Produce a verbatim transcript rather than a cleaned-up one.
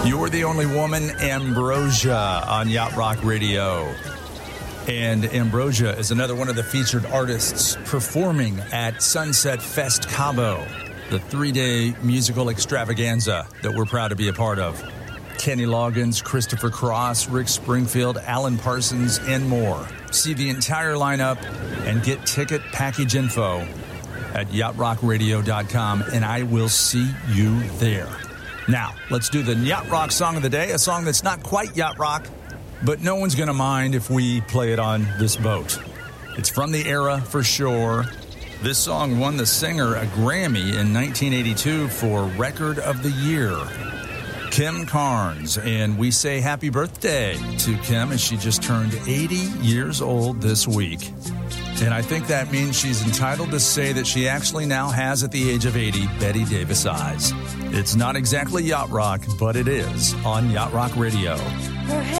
You're the Only Woman, Ambrosia, on Yacht Rock Radio. And Ambrosia is another one of the featured artists performing at Sunset Fest Cabo, the three-day musical extravaganza that we're proud to be a part of. Kenny Loggins, Christopher Cross, Rick Springfield, Alan Parsons, and more. See the entire lineup and get ticket package info at yacht rock radio dot com, and I will see you there. Now, let's do the Yacht Rock song of the day, a song that's not quite Yacht Rock, but no one's going to mind if we play it on this boat. It's from the era for sure. This song won the singer a Grammy in nineteen eighty-two for Record of the Year. Kim Carnes, and we say happy birthday to Kim as she just turned eighty years old this week. And I think that means she's entitled to say that she actually now has, at the age of eighty, Betty Davis eyes. It's not exactly Yacht Rock, but it is on Yacht Rock Radio.